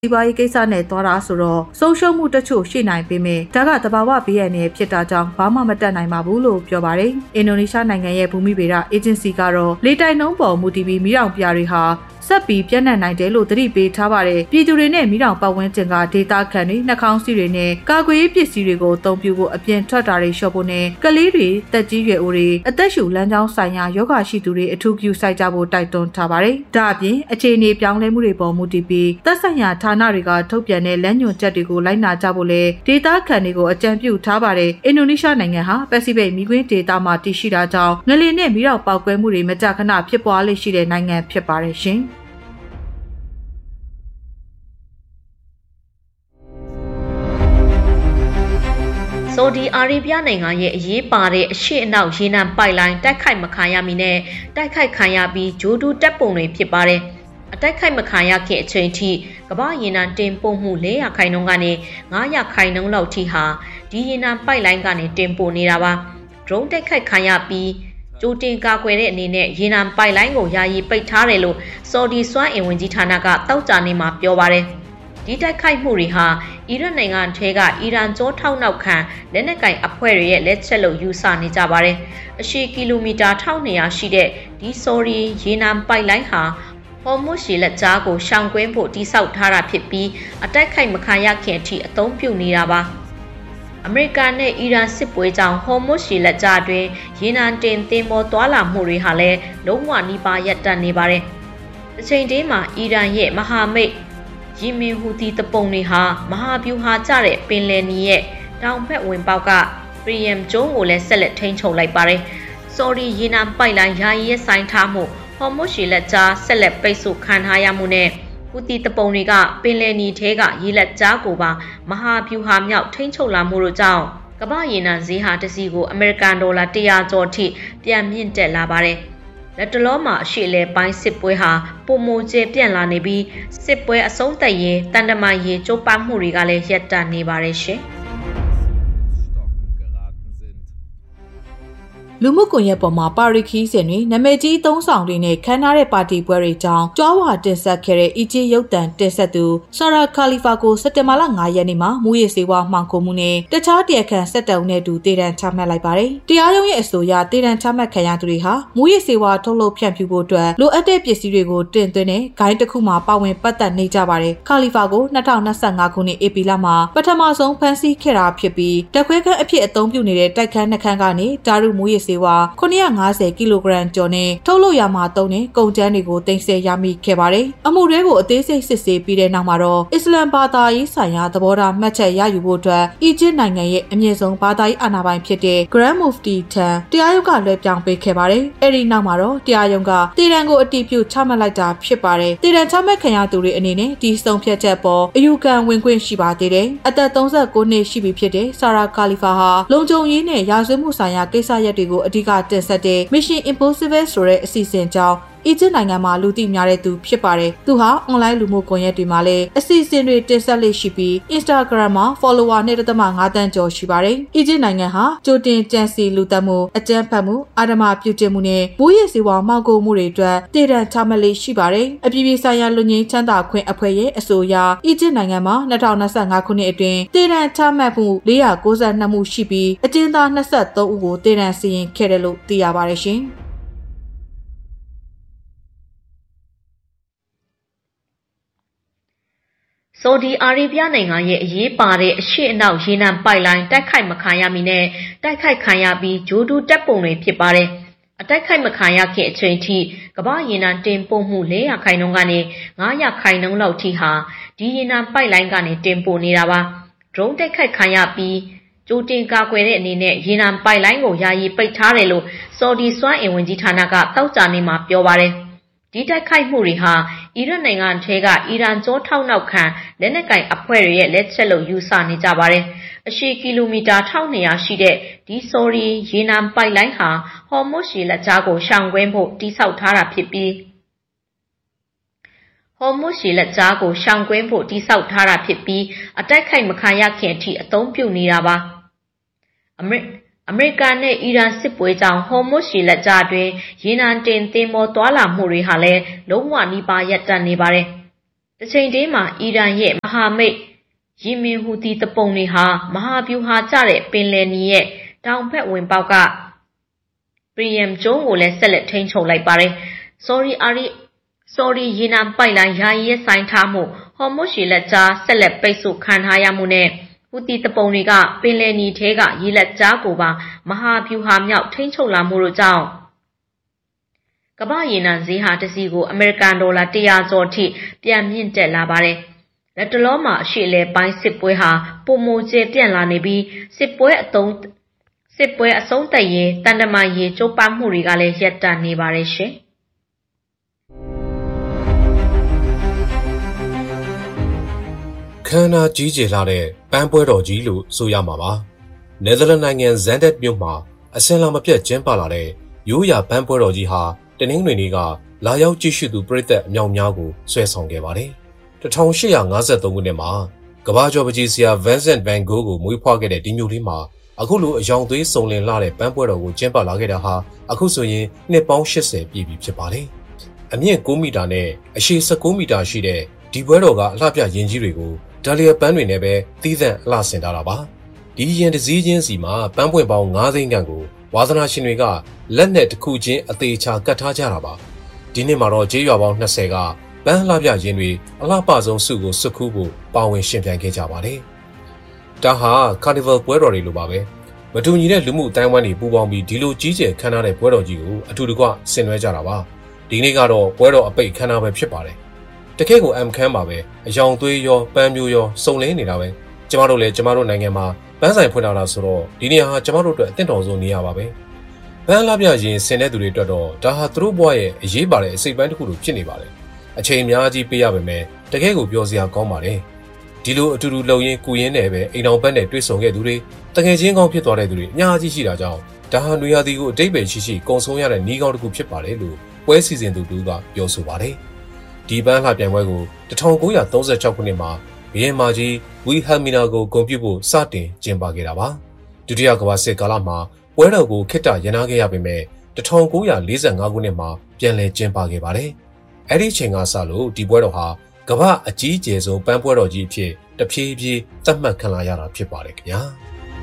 စီးပွားရေးကိစ္စနဲ့သွားတာဆိုတော့ဆုံးရှုံးမှုတချို့ရှိနိုင်ပေမဲ့ဒါကသဘာဝဘေးရန်တွေဖြစ်တာကြောင့်ဘာမှမတတ်နိုင်ပါဘူးလို့ပြောပါတယ်။အင်ဒိုနီးရှားနိုင်ငံရဲ့ဘူမိဗေဒအေဂျင်စီကတော့လေတိုက်နှုန်းပေါ်မူတည်ပြီးမီးတောင်ပြာတွေဟာဆက်ပြီးပြန့်နှံ့နိုင်တယ်လို့သတိပေးထားပါတယ်။ပြည်သူတွေနဲ့မိတောင်ပတ်ဝန်းကျင်ကဒေသခံတွေနှာခေါင်းစည်းတွေနဲ့ကာကွယ်ရေးပစ္စည်းတွေကိုအသုံးပြုဖို့အပြင်ထွက်တာတွေလျှော့ဖို့နဲ့ကလေးတွေတက်ကြီးရွယ်အိုတွေအသက်ရှူလမ်းကြောင်းဆိုင်ရာယောဂရှိသူတွေအထူးပြုစိုက်ကြဖို့တိုက်တွန်းထားပါတယ်။ဒါအပြင်အခြေအနေပြောင်းလဲမှုတွေပေါ်မူတည်ပြီးသက်ဆိုင်ရာဌာနတွေကထုတ်ပြန်တဲ့လမ်းညွှန်ချက်တွေကိုလိုက်နာကြဖို့လည်းဒေသခံတွေကိုအကြံပြုထားပါတယ်။အင်ဒိုနီးရှားနိုင်ငံဟာပစိဖိတ်မီးခွင်းဒေသမှာတည်ရှိတာကြောင့်ငလျင်နဲ့မိတောင်ပေါက်ကွဲမှုတွေမကြာခဏဖြစ်ပွားလေ့ရှိတဲ့နိုင်ငံဖြစ်ပါတယ်ရှင်။ဆော်ဒီအာရေဗျနိုင်ငံရဲ့အရေးပါတဲ့အရှေ့အနောက်ရေနံပိုက်လိုင်းတိုက်ခိုက်မခံရမီနဲ့တိုက်ခိုက်ခံရပြီးဂျိုးတူးတပ်ပုံတွေဖြစ်ပါတယ်။အတိုက်ခိုက်မခံရခင်အချိန်ထိကမ္ဘာရေနံတင်ပို့မှု400ခိုင်နှုန်းကနေ900ခိုင်နှုန်းလောက်ထိဟာဒီရေနံပိုက်လိုင်းကနေတင်ပို့နေတာပါ။ drone တိုက်ခိုက်ခံရပြီးကြိုတင်ကာကွယ်တဲ့အနေနဲ့ရေနံပိုက်လိုင်းကိုယာယီပိတ်ထားတယ်လို့ဆော်ဒီစွမ်းအင်ဝန်ကြီးဌာနကတောက်ကြနေမှာပြောပါတယ်။ ဒီတိုက်ခိုက်မှုတွေဟာအီရတ်နိုင်ငံထဲကအီရန်ကြောထောက်နောက်ခံလက်နက်ကင်အဖွဲ့တွေရဲ့လက်ချက်လို့ယူဆနေကြပါတယ်။အရှည်ကီလိုမီတာ1200ရှိတဲ့ဒီဆော်ဒီရေနံပိုက်လိုင်းဟာဟော်မုရှီလက်ကြားကိုရှောင်ကွင်းဖို့တိစောက်ထားတာဖြစ်ပြီးအတိုက်ခိုက်မခံရခင်အထိအသုံးပြုနေတာပါ။အမေရိကန်နဲ့အီရန်စစ်ပွဲကြောင့်ဟော်မုရှီလက်ကြားတွင်ရေနံတင်သင်္ဘောသွာလာမှုတွေဟာလည်းလုံးဝနှီးပါရပ်တန့်နေပါတယ်။တစ်ချိန်တည်းမှာအီရန်ရဲ့မဟာမိတ်ယီမင်ဟူသီတပုံတွေဟာမဟာဗျူဟာကျတဲ့ပင်လယ်နီရဲ့တောင်ဘက်ဝင်ပေါက်ကပရီယမ်ကျုံးကိုလည်းဆက်လက်ထိန်းချုပ်လိုက်ပါတယ်။ဆော်ဒီရေနံပိုက်လိုင်းယာယီရဲ့ဆိုင်ထားမှုဟော်မုရှီလက်ကြားဆက်လက်ပိတ်ဆို့ခံထားရမှုနဲ့ဟူသီတပုံတွေကပင်လယ်နီထဲကရေလက်ကြားကိုပါမဟာဗျူဟာမြောက်ထိန်းချုပ်လာမှုတို့ကြောင့်ကမ္ဘာရေနံဈေးဟာတစ်စီကိုအမေရိကန်ဒေါ်လာ100ကျော်ထိပြန်မြင့်တက်လာပါတယ်။ လက်တလောမှာအရှိလေပိုင်းစစ်ပွဲဟာပုံမကျပြန့်လာနေပြီးစစ်ပွဲအဆုံးသတ်ရေးတန်တမာရေးကြိုးပမ်းမှုတွေကလည်းရပ်တန့်နေပါတယ်ရှင်။လူမှုကွန်ရက်ပေါ်မှာပါရီခီးစဉ်တွေနာမည်ကြီးသုံးဆောင်တွေနဲ့ခမ်းနားတဲ့ပါတီပွဲတွေကြောင်းကြွားဝါတင်ဆက်ခဲ့တဲ့အီဂျစ်ရုပ်သံတင်ဆက်သူဆာရာခါလီဖာကိုစက်တင်ဘာလ9ရက်နေ့မှာမူရစ်စေဝါမှောင်ခိုမှုနဲ့တခြားတရားခံ17ဦးနဲ့တူတေတံချမှတ်လိုက်ပါတယ်။တရားရုံးရဲ့အဆိုအရတေတံချမှတ်ခံရသူတွေဟာမူရစ်စေဝါထုတ်လုပ်ဖြန့်ဖြူးဖို့အတွက်လိုအပ်တဲ့ပစ္စည်းတွေကိုတင်သွင်းတဲ့ဂိုင်းတစ်ခုမှာပါဝင်ပတ်သက်နေကြပါတယ်။ခါလီဖာကို2025ခုနှစ်ဧပြီလမှာပထမဆုံးဖမ်းဆီးခဲ့တာဖြစ်ပြီးတက်ခွဲခန်းအဖြစ်အသုံးပြုနေတဲ့တိုက်ခန်းနှခန်းကနေတာရုမူရစ်စေဝါ950ကီလိုဂရမ်ကျော်နဲ့ထုတ်လုပ်ရမှာသုံးတဲ့ကုန်ကျန်းတွေကိုတင်ဆက်ရမိခဲ့ပါတယ်။အမှုတွေကိုအသေးစိတ်စစ်ဆေးပြီးတဲ့နောက်မှာတော့အစ္စလမ်ဘာသာရေးဆိုင်ရာသဘောထားမှတ်ချက်ရယူဖို့အတွက်အီဂျစ်နိုင်ငံရဲ့အမြင့်ဆုံးဘာသာရေးအာဏာပိုင်ဖြစ်တဲ့ Grand Mufti ထံတရားရုံးကလွှဲပြောင်းပေးခဲ့ပါတယ်။အဲဒီနောက်မှာတော့တရားရုံးကတေတံကိုအတည်ပြုချမှတ်လိုက်တာဖြစ်ပါတယ်။တေတံချမှတ်ခံရသူတွေအနေနဲ့ဒီဆုံးဖြတ်ချက်ပေါ်အယူခံဝင်ခွင့်ရှိပါသေးတယ်။အသက်39နှစ်ရှိပြီဖြစ်တဲ့ဆာရာခါလီဖာဟာလုံခြုံရေးနဲ့ရာဇဝတ်မှုဆိုင်ရာကိစ္စရပ်တွေကိုအဓိကတင်ဆက်တဲ့ Mission Impossible ဆိုတဲ့အစီအစဉ်ကြောင့်အီဂျစ်နိုင်ငံမှာလူသိများတဲ့သူဖြစ်ပါတယ်။သူဟာအွန်လိုင်းလူမှုကွန်ရက်တွေမှာလည်းအစီအစဉ်တွေတင်ဆက်လေးရှိပြီး Instagram မှာ follower 2.5 သန်းကျော်ရှိပါတယ်။အီဂျစ်နိုင်ငံဟာကြိုတင်ကြံစည်လူသတ်မှုအကြမ်းဖက်မှုအာဓမပြုကျင့်မှုနဲ့မူးယစ်ဆေးဝါးမှောင်ခိုမှုတွေအတွက်တေတံချမှတ်လေးရှိပါတယ်။အပြည်ပြည်ဆိုင်ရာလူငင်းချမ်းသာခွင့်အဖွဲ့ရဲ့အဆိုအရအီဂျစ်နိုင်ငံမှာ2025ခုနှစ်အတွင်းတေတံချမှတ်မှု492မှုရှိပြီးအကျဉ်းသား23ဦးကိုတေတံစီရင်ခဲ့တယ်လို့သိရပါတယ်ရှင်။ဆော်ဒီအာရေဗျနိုင်ငံရဲ့အရေးပါတဲ့အရှေ့အနောက်ရေနံပိုက်လိုင်းတိုက်ခိုက်မခံရမီနဲ့တိုက်ခိုက်ခံရပြီးဂျိုးတူးတပ်ပုံတွေဖြစ်ပါတယ်။အတိုက်ခိုက်မခံရခင်အချိန်ထိကမ္ဘာရေနံတင်ပို့မှု400ခိုင်နှုန်းကနေ900ခိုင်နှုန်းလောက်ထိဟာဒီရေနံပိုက်လိုင်းကနေတင်ပို့နေတာပါ။ drone တိုက်ခိုက်ခံရပြီးကြိုတင်ကာကွယ်တဲ့အနေနဲ့ရေနံပိုက်လိုင်းကိုယာယီပိတ်ထားတယ်လို့ဆော်ဒီစွမ်းအင်ဝန်ကြီးဌာနကတောက်ကြနေမှာပြောပါတယ်။ ဒီတိုက်ခိုက်မှုတွေဟာအီရတ်နိုင်ငံထဲကအီရန်ကြောထောက်နောက်ခံလက်နက်ကင်အဖွဲ့တွေရဲ့လက်ချက်လို့ယူဆနေကြပါတယ်။အရှည်ကီလိုမီတာ1200ရှိတဲ့ဒီဆော်ဒီရေနံပိုက်လိုင်းဟာဟော်မုရှီလက်ကြားကိုရှောင်ကွင်းဖို့တိစောက်ထားတာဖြစ်ပြီးအတိုက်ခိုက်မခံရခင်အထိအသုံးပြုနေတာပါ။အမေရိကန်နဲ့အီရန်စစ်ပွဲကြောင့်ဟော်မုရှီလက်ကြားတွင်ရေနံတင်သင်္ဘောသွာလာမှုတွေဟာလည်းလုံးဝနှီးပါရပ်တန့်နေပါတယ်။ချိန်တည်းမှာအီရန်ရဲ့မဟာမိတ်ယီမင်ဟူတီတပုံတွေဟာမဟာဗျူဟာကျတဲ့ပင်လယ်နီရဲ့တောင်ဘက်ဝင်ပေါက်ကပရီယမ်ကျွန်းကိုလည်းဆက်လက်ထိန်းချုပ်လိုက်ပါတယ်။ဆော်ဒီရေနံပိုက်လိုင်းယာယီရဲ့ဆိုင်ထားမှုဟော်မုတ်ရေလက်ကြားဆက်လက်ပိတ်ဆို့ခံထားရမှုနဲ့ဟူတီတပုံတွေကပင်လယ်နီထဲကရေလက်ကြားကိုပါမဟာဗျူဟာမြောက်ထိန်းချုပ်လာမှုတို့ကြောင့်ကမ္ဘာရေနံဈေးဟာတစ်စီကိုအမေရိကန်ဒေါ်လာ100ကျော်ထိပြန်မြင့်တက်လာပါတယ်။လက်တလောမှာအရှေ့လေပိုင်းစစ်ပွဲဟာပုံမကျပြန့်လာနေပြီးစစ်ပွဲအဆုံးသတ်ရေးတန်တမာရေးကြိုးပမ်းမှုတွေကလည်းရပ်တန့်နေပါတယ်ရှင်။ခမ်းနားကြီးကျယ်လာတဲ့ပန်းပွဲတော်ကြီးလို့ဆိုရမှာပါ။နယ်သာလန်နိုင်ငံဇန်ဒက်မြို့မှာအစင်လာမပြတ်ကျင်းပလာတဲ့ရိုးရာပန်းပွဲတော်ကြီးဟာတနင်္ဂနွေနေ့ကလာရောက်ကြည့်ရှုသူပရိသတ်အမြောက်များကိုဆွဲဆောင်ခဲ့ပါတယ်။1853ခုနှစ်မှာကမ္ဘာကျော်ပကြီးဆရာ Vincent van Gogh ကိုမွေးဖွားခဲ့တဲ့ဒီမြို့လေးမှာအခုလိုအယောင်သွေးစုံလင်လာတဲ့ပန်းပွဲတော်ကိုကျင်းပလာခဲ့တာဟာအခုဆိုရင်နှစ်ပေါင်း80ပြည့်ပြီဖြစ်ပါတယ်။အမြင့်9မီတာနဲ့အရှည်19မီတာရှိတဲ့ဒီပွဲတော်ကအလှပြရင်ကြီးတွေကိုဒါလီယာပန်းတွေနဲ့ပဲသီးသန့်အလှဆင်ထားတာပါ။ဒီရင်တစ်စည်းချင်းစီမှာပန်းပွင့်ပေါင်း9သိန်းခန့်ကိုဝါသနာရှင်တွေကလက်နဲ့တစ်ခုချင်းအသေးချာကတ်ထားကြတာပါ။ဒီနှစ်မှာတော့ကျေးရွာပေါင်း20ကပန်းလှပြရင်တွေအလှပဆုံးစုကိုစွတ်ခူးဖို့ပါဝင်ရှင်ပြိုင်ခဲ့ကြပါတယ်။ဒါဟာကာနီဗယ်ပွဲတော်တွေလိုပါပဲ။မတူညီတဲ့လူမှုအတိုင်းအဝိုင်းတွေပူးပေါင်းပြီးဒီလိုကြီးကျယ်ခမ်းနားတဲ့ပွဲတော်ကြီးကိုအထူးတကွဆင်နွှဲကြတာပါ။ဒီနေ့ကတော့ပွဲတော်အပိတ်ခမ်းနားပဲဖြစ်ပါတယ်။တကယ့်ကိုခမ်းပါပဲအယောင်သွေးရောပန်းမျိုးရောစုံလင်းနေတာပဲကျမတို့လည်းကျမတို့နိုင်ငံမှာပန်းဆိုင်ဖွင့်လာတာဆိုတော့ဒီနေရာဟာကျမတို့အတွက်အသင့်တော်ဆုံးနေရာပါပဲပန်းလာပြရင်ဆင်တဲ့သူတွေအတွက်တော့ဒါဟာသူတို့ဘဝရဲ့အရေးပါတဲ့အစိတ်ပိုင်းတစ်ခုလိုဖြစ်နေပါတယ်အချိန်အများကြီးပေးရပါမယ်တကယ့်ကိုပြောစရာကောင်းပါတယ်ဒီလိုအတူတူလုံရင်းကူရင်းနဲ့ပဲအိမ်တော်ဘက်နဲ့တွေ့ဆုံခဲ့သူတွေတကယ်ချင်းကောင်းဖြစ်သွားတဲ့သူတွေအများကြီးရှိတာကြောင့်ဒါဟာနွေရာသီကိုအတိတ်ပဲရှိကုံဆုံးရတဲ့နှီးကောင်းတစ်ခုဖြစ်ပါတယ်လို့ပွဲစီစဉ်သူတို့ကပြောဆိုပါတယ်ဒီပန်းလှပြိုင်ပွဲကို1936ခုနှစ်မှာဘီယင်မာကြီးဝီဟယ်မီနာကိုဂုဏ်ပြုဖို့စတင်ကျင်းပခဲ့တာပါဒုတိယကမ္ဘာစစ်ကာလမှာပွဲတော်ကိုခေတ္တရပ်နားခဲ့ရပေမဲ့1945ခုနှစ်မှာပြန်လည်ကျင်းပခဲ့ပါတယ်အဲ့ဒီချိန်ကစလို့ဒီပွဲတော်ဟာကမ္ဘာအကြီးအကျယ်ဆုံးပန်းပွဲတော်ကြီးအဖြစ်တဖြည်းဖြည်းသတ်မှတ်ခံလာရတာဖြစ်ပါတယ်ခင်ဗျာ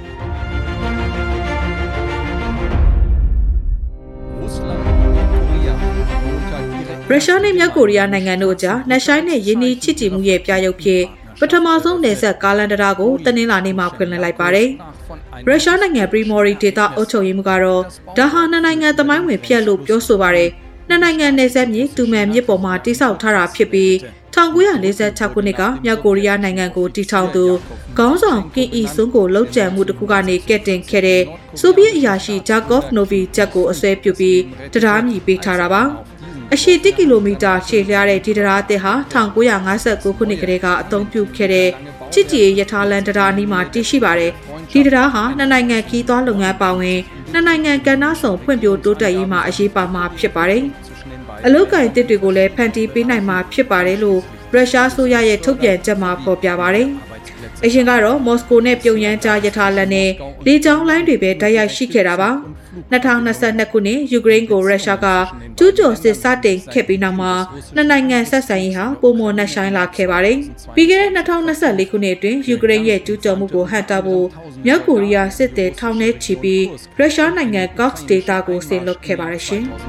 ရုရှားနဲ့မြောက်ကိုရီးယားနိုင်ငံတို့ကြားနှက်ဆိုင်နဲ့ယင်းနှီးချစ်ကြည်မှုရဲ့ပြရုပ်ဖြစ်ပထမဆုံးနယ်စပ်ကားလမ်းတရားကိုတနင်္လာနေ့မှာဖွင့်လှစ်လိုက်ပါတယ်။ရုရှားနိုင်ငံပရီမော်ရီဒေသအုပ်ချုပ်ရေးမှူးကတော့ဒါဟာနှစ်နိုင်ငံသမိုင်းဝင်ဖြစ်လို့ပြောဆိုပါတယ်။နှစ်နိုင်ငံနယ်စပ်မြေတူမန်မြစ်ပေါ်မှာတိစောက်ထားတာဖြစ်ပြီး1946ခုနှစ်ကမြောက်ကိုရီးယားနိုင်ငံကိုတည်ထောင်သူခေါင်းဆောင်ကင်အီဆွန်းကိုလှုပ်ကြံမှုတစ်ခုကနေကက်တင်ခဲ့တဲ့ဆိုဗီယက်အရာရှိဂျာကော့ဖ်နိုဗီဂျက်ကိုအစွဲပြုပြီးတရားမြည်ပေးထားတာပါ။အရှည်1ကီလိုမီတာရှည်လျားတဲ့ဒီတရားအသစ်ဟာ1959ခုနှစ်ကတည်းကအသုံးပြုခဲ့တဲ့ချစ်ကြည်ရထားလမ်းတရားအနီးမှာတည်ရှိပါတယ်။ဒီတရားဟာနှစ်နိုင်ငံခီးသွွားလုပ်ငန်းပါဝင်နှစ်နိုင်ငံကဏ္ဍဆောင်ဖွံ့ဖြိုးတိုးတက်ရေးမှာအရေးပါမှာဖြစ်ပါတယ်။အလုပ်ကိုင်တစ်တွေကိုလည်းဖန်တီးပေးနိုင်မှာဖြစ်ပါတယ်လို့ရုရှားဆိုရရဲ့ထုတ်ပြန်ချက်မှာဖော်ပြပါတယ်။အရင်ကတော့မော်စကိုနဲ့ပြုံယမ်းကြားရထားလမ်းနဲ့လေကြောင်းလိုင်းတွေပဲတိုက်ရိုက်ရှိခဲ့တာပါ။2022ခုနှစ်ယူကရိန်းကိုရုရှားကကျူးကျော်စစ်စတင်ခဲ့ပြီးနောက်မှာနှစ်နိုင်ငံဆက်ဆံရေးဟာပုံမနှက်ဆိုင်လာခဲ့ပါတယ်။ပြီးခဲ့တဲ့2024ခုနှစ်အတွင်းယူကရိန်းရဲ့ကျူးကျော်မှုကိုဟန့်တားဖို့မြောက်ကိုရီးယားစစ်သည်ထောင်ထဲချီပြီးရုရှားနိုင်ငံ Cox ဒေသကိုဆင်လွှတ်ခဲ့ပါတယ်ရှင်။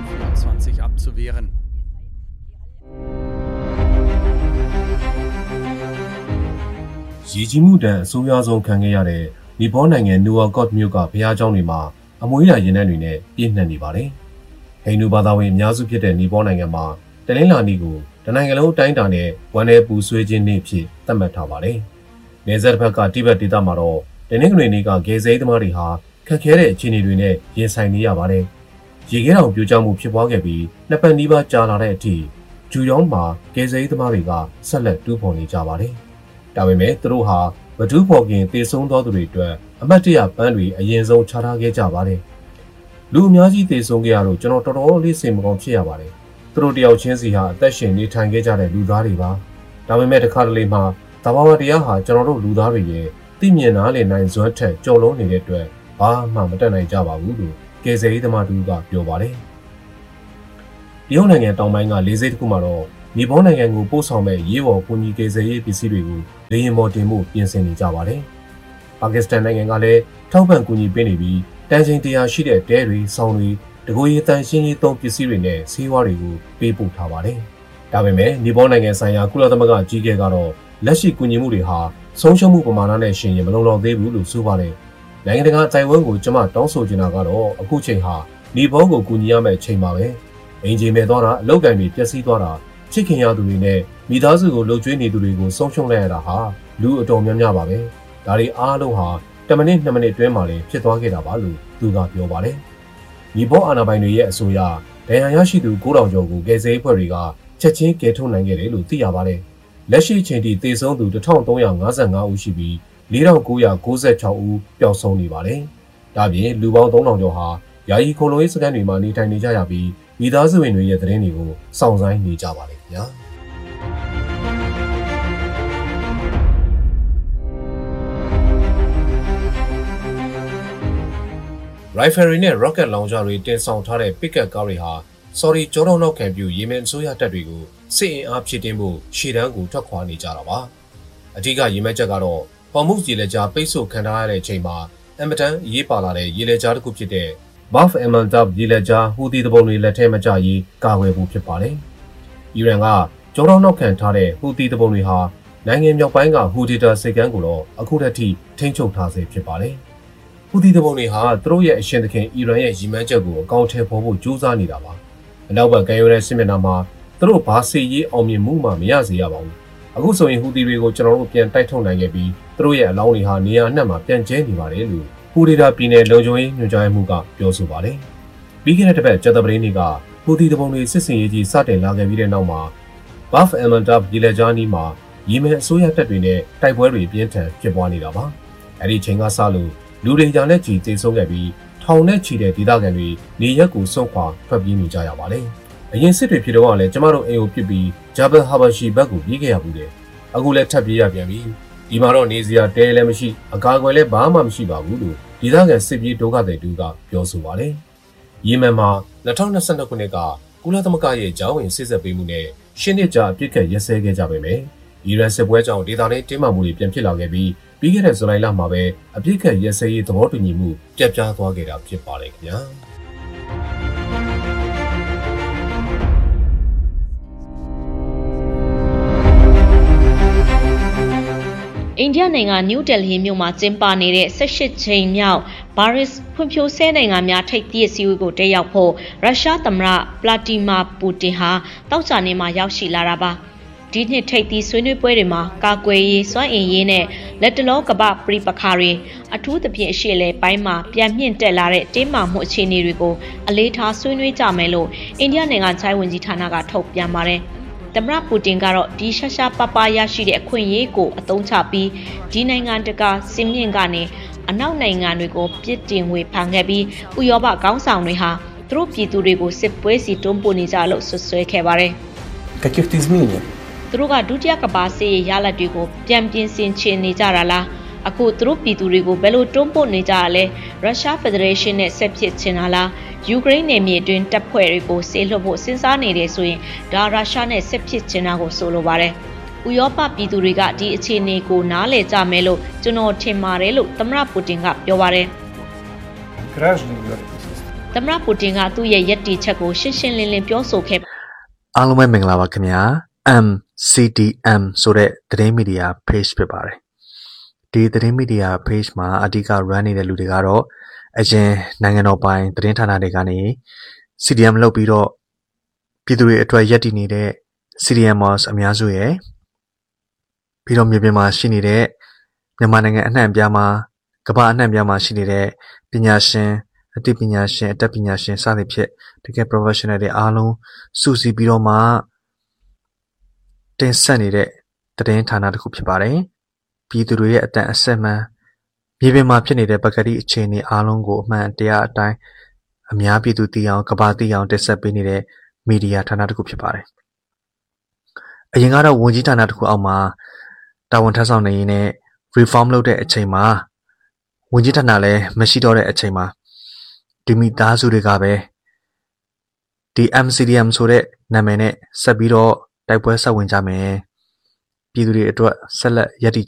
ရည်ကြီးမှုတန်အဆိုးရွားဆုံးခံခဲ့ရတဲ့နီပေါနိုင်ငံနူဝါကော့မြို့ကဘုရားကျောင်းတွေမှာအမွေးရရင်နှံတွေနဲ့ပြည့်နှံ့နေပါတယ်။ဟိန္ဒူဘာသာဝင်အများစုဖြစ်တဲ့နီပေါနိုင်ငံမှာတနင်္လာနေ့ကိုတနိုင်ငံလုံးအတိုင်းအတာနဲ့ဝန်내ပူဆွေးခြင်းနေ့ဖြစ်သတ်မှတ်ထားပါတယ်။နယ်စပ်ဘက်ကတိဘက်ဒေသမှာတော့တနင်္ဂနွေနေ့ကဂေဇိသမားတွေဟာခက်ခဲတဲ့အခြေအနေတွေနဲ့ရင်ဆိုင်နေရပါတယ်။ရေခဲတောင်ပြိုကျမှုဖြစ်ပွားခဲ့ပြီးနှစ်ပတ်နီးပါးကြာလာတဲ့အထိဂျူယောင်းမှာဂေဇိသမားတွေကဆက်လက်တူးဖော်နေကြပါတယ်။ဒါပေမဲ့သူတို့ဟာဘဒူးဖော်ခင်တည်ဆုံသောသူတွေအတွက်အမတ်တရပန်းတွေအရင်ဆုံးချထားခဲ့ကြပါတယ်။လူအများကြီးတည်ဆုံခဲ့ရတော့ကျွန်တော်တော်တော်လေးစိတ်မကောင်းဖြစ်ရပါတယ်။သူတို့တယောက်ချင်းစီဟာအသက်ရှင်နေထိုင်ခဲ့ကြတဲ့လူသားတွေပါ။ဒါပေမဲ့တစ်ခါတလေမှသဘာဝတရားဟာကျွန်တော်တို့လူသားတွေရဲ့သိမြင်နားလည်နိုင်စွမ်းထက်ကျော်လွန်နေတဲ့အတွက်ဘာမှမတတ်နိုင်ကြပါဘူးလို့ကယ်ဆယ်ရေးသမားတူကပြောပါတယ်။တရုတ်နိုင်ငံတောင်ပိုင်းကလေဆိပ်တစ်ခုမှာတော့နီပေါနိုင်ငံကိုပို့ဆောင်မဲ့ရေးပေါ်ကူညီကယ်ဆယ်ရေးပစ္စည်းတွေကိုလေယာဉ်ပေါ်တင်မှုပြင်ဆင်နေကြပါတယ်။ပါကစ္စတန်နိုင်ငံကလည်းထောက်ပံ့ကူညီပေးနေပြီးတန်ချိန်100ရှိတဲ့တဲတွေဆောင်းတွေတကိုယ်ရေးတန်ရှင်းရေးသုံးပစ္စည်းတွေနဲ့ဆေးဝါးတွေကိုပေးပို့ထားပါတယ်။ဒါပေမဲ့နီပေါနိုင်ငံဆိုင်ရာကုလသမဂ္ဂကြီးကဲကတော့လက်ရှိကူညီမှုတွေဟာဆုံးရှုံးမှုပမာဏနဲ့ရှင်ရင်မလုံလောက်သေးဘူးလို့ဆိုပါတယ်။နိုင်ငံတကာတိုင်ဝမ်ကိုကျွန်မတောင်းဆိုချင်တာကတော့အခုချိန်ဟာနီပေါကိုကူညီရမယ့်ချိန်ပါပဲ။အင်ဂျင်မဲ့သွားတာအလောက်ကန်တွေပျက်စီးသွားတာချစ်ခင်ရသူတွေနဲ့မိသားစုကိုလှုပ်ကြွေးနေသူတွေကိုဆုံးရှုံးလိုက်ရတာဟာလူအတော်များများပါပဲ။ဒါတွေအားလုံးဟာ10မိနစ်2မိနစ်တွင်းမှာလည်းဖြစ်သွားခဲ့တာပါလို့သူကပြောပါတယ်။ဒီဘောအာဏာပိုင်တွေရဲ့အဆိုအရဒဏ်ရာရရှိသူ9000ကျော်ကိုကယ်ဆယ်ရေးဖွဲ့တွေကချက်ချင်းကယ်ထုတ်နိုင်ခဲ့တယ်လို့သိရပါတယ်။လက်ရှိချိန်ထိသေဆုံးသူ1355ဦးရှိပြီး4996ဦးပျောက်ဆုံးနေပါတယ်။ဒါပြင်လူပေါင်း3000ကျော်ဟာယာယီခိုလုံရေးစခန်းတွေမှာနေထိုင်နေကြရပြီးမိသားစုဝင်တွေရဲ့သတင်းတွေကိုစောင့်ဆိုင်းနေကြပါလိမ့်ခင်ဗျာ။ Rifle နဲ့ Rocket Launcher တွေတင်ဆောင်ထားတဲ့ Pickup ကားတွေဟာ Saudi ကြောထောက်နောက်ခံပြုယီမင်အစိုးရတပ်တွေကိုစစ်အင်အားဖြည့်တင်းဖို့ရှေ့တန်းကိုထွက်ခွာနေကြတာပါ။အထူးကရေမက်ချက်ကတော့ပေါ်မှုရေလက်ကြားပိတ်ဆို့ခံထားရတဲ့အချိန်မှာအမတန်ရေးပါလာတဲ့ရေလက်ကြားတစ်ခုဖြစ်တဲ့ Baf al-Mandab ရေလက်ကြားဟူသီတပုံတွေလက်ထဲမကျရေးကာကွယ်ဖို့ဖြစ်ပါတယ်။အီရန်ကကြောထောက်နောက်ခံထားတဲ့ဟူသီတပုံတွေဟာနိုင်ငံမြောက်ပိုင်းကဟူဒီတာစစ်ကမ်းကိုတော့အခုထက်ထိထိန်းချုပ်ထားဆဲဖြစ်ပါတယ်။ဟူသီတပုံတွေဟာသူတို့ရဲ့အရှင်သခင်အီရန်ရဲ့ရည်မှန်းချက်ကိုအကောင့်ထဲပေါ်ဖို့ကြိုးစားနေတာပါ။အနောက်ဘက်ကမ်းရိုးတန်းစစ်မျက်နှာမှာသူတို့ဘာစီရေးအောင်မြင်မှုမှမရစေရပါဘူး။အခုဆိုရင်ဟူသီတွေကိုကျွန်တော်တို့ပြန်တိုက်ထုတ်နိုင်ခဲ့ပြီးသူတို့ရဲ့အလောင်းတွေဟာနေရာအနှံ့မှာပြန့်ကျဲနေပါတယ်လို့ဟူဒီတာပြည်နယ်လုံခြုံရေးညွှန်ကြားမှုကပြောဆိုပါတယ်။ပြီးခဲ့တဲ့တစ်ပတ်ကြာသပတေးနေ့ကဟူသီတပုံတွေစစ်စင်ရေးကြီးစတင်လာခဲ့ပြီးတဲ့နောက်မှာ Baf al-Mandab ရေလက်ကြားနီးမှာယီမင်အစိုးရတပ်တွေနဲ့တိုက်ပွဲတွေပြင်းထန်ဖြစ်ပွားနေတာပါ။အဲဒီချိန်ကစလို့လူတွေကြောင့်လက်ချီတေဆုံးခဲ့ပြီးထောင်နဲ့ချီတဲ့ဒေသခံတွေနေရက်ကိုစွန့်ခွာထွက်ပြေးနေကြရပါတယ်။အရင်စစ်တွေဖြစ်တော့လည်းကျမတို့အိမ်ကိုပြစ်ပြီးဂျာဘယ်ဟာဘာရှီဘက်ကိုပြေးခဲ့ရဘူးတဲ့။အခုလည်းထပ်ပြေးရပြန်ပြီ။ဒီမှာတော့နေစရာတဲလည်းမရှိအကာအကွယ်လည်းဘာမှမရှိပါဘူးလို့ဒေသခံစစ်ပြေးဒုက္ခသည်တူကပြောဆိုပါတယ်။ယီမင်မှာ2022ခုနှစ်ကကုလသမဂ္ဂရဲ့ဂျာဝင်စစ်ဆက်ပေးမှုနဲ့ရှင်းနှစ်ကြာအပြစ်ခတ်ရက်စဲခဲ့ကြပေမယ့်အီရန်စစ်ပွဲကြောင့်ဒေသနဲ့တင်းမာမှုတွေပြန်ဖြစ်လာခဲ့ပြီးပြီးခဲ့တဲ့ဇူလိုင်လမှာပဲအပြစ်ခတ်ရက်စဲရေးသဘောတူညီမှုပြတ်ပြားသွားခဲ့တာဖြစ်ပါတယ်ခင်ဗျာအိန္ဒိယနိုင်ငံနယူးတယ်လီမြို့မှာကျင်းပနေတဲ့18ချိန်မြောက်ဘာရစ်ဖွံ့ဖြိုးဆဲနိုင်ငံများထိပ်သီးအစည်းအဝေးကိုတက်ရောက်ဖို့ရုရှားသမ္မတဗလာတီမာပူတင်ဟာတောက်ချာနေမှာရောက်ရှိလာတာပါဒီနှစ်ထိပ်သီးဆွေးနွေးပွဲတွေမှာကာကွယ်ရေးစွမ်းအင်ရေးနဲ့လက်တလောကမ္ဘာပရိပခါတွေအထူးသဖြင့်အရှေ့အလယ်ပိုင်းမှာပြန်မြင့်တက်လာတဲ့တင်းမာမှုအခြေအနေတွေကိုအလေးထားဆွေးနွေးကြမယ်လို့အိန္ဒိယနိုင်ငံခြားရေးဝန်ကြီးဌာနကထုတ်ပြန်ပါတယ်သမ္မတပူတင်ကတော့ဒီရှာရှာပပရရှိတဲ့အခွင့်အရေးကိုအသုံးချပြီးဒီနိုင်ငံတကာစင်မြင့်ကနေအနောက်နိုင်ငံတွေကိုပြစ်တင်ဝေဖန်ခဲ့ပြီးဥရောပခေါင်းဆောင်တွေဟာသူတို့ပြည်သူတွေကိုစစ်ပွဲစီတွန်းပို့နေကြလို့ဆွဆွဲခဲ့ပါတယ်သူတို့ကဒုတိယကမ္ဘာစစ်ရေးရလဒ်တွေကိုပြန်ပြင်ဆင်ချင်နေကြတာလားအခုသူတို့ပြည်သူတွေကိုဘယ်လိုတွန်းပို့နေကြရလဲရုရှားဖက်ဒရေးရှင်းနဲ့ဆက်ဖြစ်ချင်တာလားယူကရိန်းနယ်မြေအတွင်းတပ်ဖွဲ့တွေကိုဆေးလွှတ်ဖို့စဉ်းစားနေတယ်ဆိုရင်ဒါရုရှားနဲ့ဆက်ဖြစ်ချင်တာကိုဆိုလိုပါတယ်ဥရောပပြည်သူတွေကဒီအခြေအနေကိုနားလည်ကြမယ်လို့ကျွန်တော်ထင်ပါတယ်လို့သမ္မတပူတင်ကပြောပါတယ်သမ္မတပူတင်ကသူ့ရဲ့ယက်တီချက်ကိုရှင်းရှင်းလင်းလင်းပြောဆိုခဲ့အားလုံးပဲမင်္ဂလာပါခင်ဗျာ MCDM ဆိုတဲ့သတင်းမီဒီယာ page ဖြစ်ပါတယ်ဒီသတင်းမီဒီယာ page မှာအဓိက run နေတဲ့လူတွေကတော့အရင်နိုင်ငံတော်ပိုင်သတင်းဌာနတွေကနေ CDM လုပ်ပြီးတော့ပြည်သူတွေအတွက်ရပ်တည်နေတဲ့ CDMers အများစုရယ်ပြီးတော့မြေပြင်မှာရှိနေတဲ့မြန်မာနိုင်ငံအနှံ့အပြားမှာကမ္ဘာအနှံ့အပြားမှာရှိနေတဲ့ပညာရှင်အသိပညာရှင်အတတ်ပညာရှင်စသဖြင့်တကယ် professional တွေအားလုံးစုစည်းပြီးတော့မှတင်ဆက်နေတဲ့သတင်းဌာနတစ်ခုဖြစ်ပါတယ်ပြည်သူတွေရဲ့အတန်အဆက်မှန်မြေပြင်မှာဖြစ်နေတဲ့ပကတိအခြေအနေအားလုံးကိုအမှန်တရားအတိုင်းအများပြည်သူသိအောင်ကမ္ဘာသိအောင်တင်ဆက်ပေးနေတဲ့မီဒီယာဌာနတစ်ခုဖြစ်ပါတယ်အရင်ကတော့ဝန်ကြီးဌာနတစ်ခုအောက်မှာတာဝန်ထမ်းဆောင်နေရင်းနဲ့ reform လုပ်တဲ့အချိန်မှာဝန်ကြီးဌာနလည်းမရှိတော့တဲ့အချိန်မှာဒီမိသားစုတွေကပဲဒီ MCDM ဆိုတဲ့နာမည်နဲ့ဆက်ပြီးတော့တိုက်ပွဲဆက်ဝင်ကြမယ်ပြည်သူတွေအတွက်ဆက်လက်ရည်တည်